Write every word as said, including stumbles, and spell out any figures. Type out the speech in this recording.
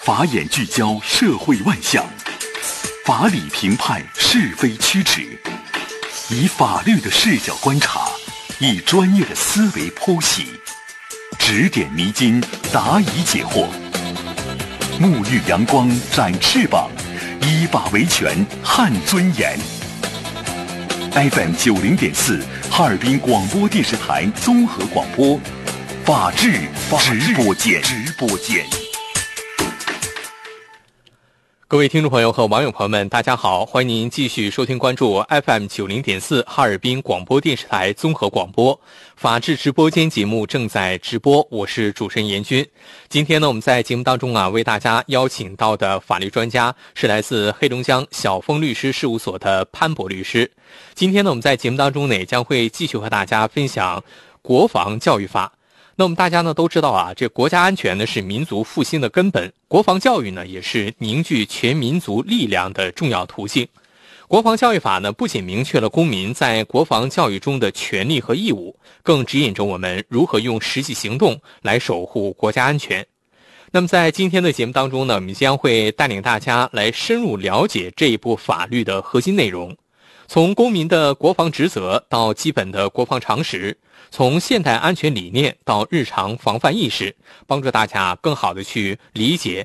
法眼聚焦社会万象，法理评判是非曲直，以法律的视角观察，以专业的思维剖析，指点迷津，答疑解惑。沐浴阳光，展翅膀，依法维权，撼尊严。F M 九零点四，哈尔滨广播电视台综合广播，法治直播间。直播间。 各位听众朋友和网友朋友们，大家好，欢迎您继续收听关注 F M 九零点四 哈尔滨广播电视台综合广播法治直播间节目正在直播，我是主持人严军。今天呢，我们在节目当中啊，为大家邀请到的法律专家是来自黑龙江小峰律师事务所的潘博律师。今天呢，我们在节目当中呢，也将会继续和大家分享国防教育法。那我们大家呢都知道啊，这国家安全呢是民族复兴的根本，国防教育呢也是凝聚全民族力量的重要途径。国防教育法呢不仅明确了公民在国防教育中的权利和义务，更指引着我们如何用实际行动来守护国家安全。那么在今天的节目当中呢，我们将会带领大家来深入了解这一部法律的核心内容，从公民的国防职责到基本的国防常识，从现代安全理念到日常防范意识，帮助大家更好的去理解